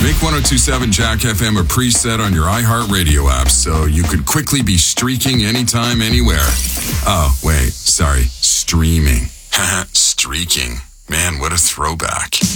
Make 102.7 Jack FM a preset on your iHeartRadio app so you could quickly be streaking anytime, anywhere. Oh, wait, sorry, streaming. Haha, streaking. Man, what a throwback.